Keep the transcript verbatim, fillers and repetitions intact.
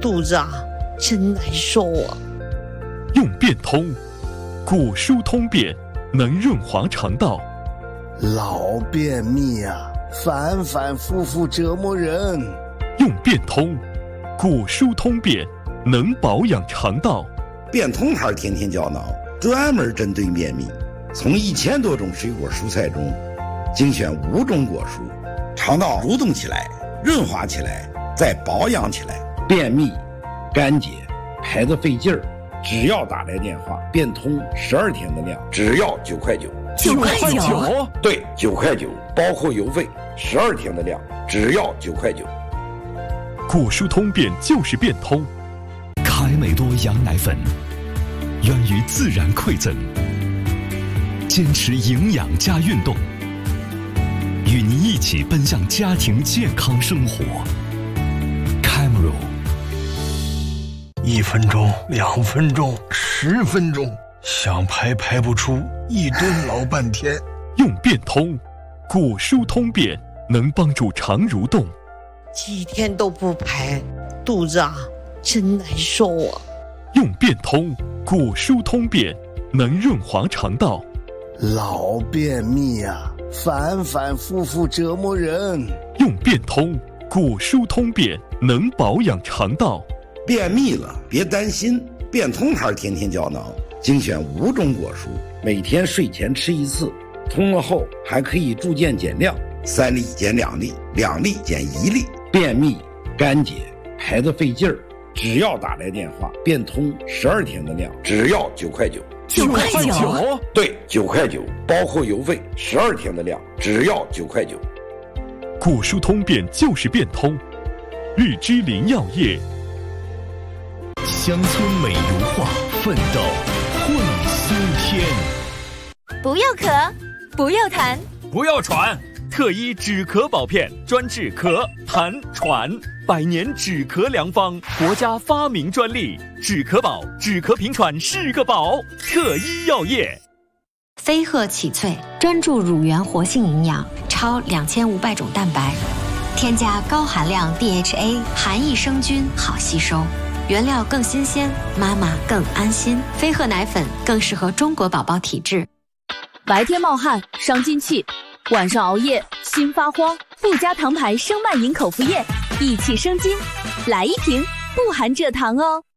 肚子啊真难受啊。 用变通，果蔬通便，能润滑肠道。 老便秘啊，反反复复折磨人。 用变通，果蔬通便，能保养肠道。 变通牌天天胶囊专门针对便秘，从一千多种水果蔬菜中精选五种果蔬，肠道蠕动起来，润滑起来，再保养起来。便秘、干结、排得费劲儿，只要打来电话，变通十二天的量，只要九块九。 九块九？ 对，九块九，包括邮费，十二天的量，只要九块九。 果蔬通便就是变通。 凯美多羊奶粉，源于自然馈赠，坚持营养加运动，与您一起奔向家庭健康生活。Camero， 一分钟、两分钟、十分钟，想排排不出，一蹲老半天。 用变通，果蔬通便，能帮助肠蠕动。 几天都不排，肚子啊真难受啊。 用变通，果蔬通便，能润滑肠道。 老便秘啊，反反复复折磨人。 用变通，果蔬通便，能保养肠道。 便秘了别担心，变通牌天天胶囊精选五种果蔬，每天睡前吃一次，通了后还可以逐渐减量，三粒减两粒，两粒减一粒。便秘、干结、排得费劲儿，只要打来电话，变通十二天的量，只要九块九。 九块九？ 对，九块九，包括邮费，十二天的量，只要九块九。 果蔬通便就是变通。日之林药业。 乡村美如画，奋斗混苏天。 不要咳，不要痰， 不要喘。特医止咳宝片，专治咳、痰、喘，百年止咳良方，国家发明专利。止咳宝，止咳平喘是个宝。特医药业。 飞鹤启萃专注乳源活性营养，超两千五百种蛋白，添加高含量 D H A， 含益生菌，好吸收。原料更新鲜，妈妈更安心。飞鹤奶粉更适合中国宝宝体质。 白天冒汗伤津气，晚上熬夜心发慌，不加糖牌生脉饮口服液益气生津，来一瓶不含蔗糖哦。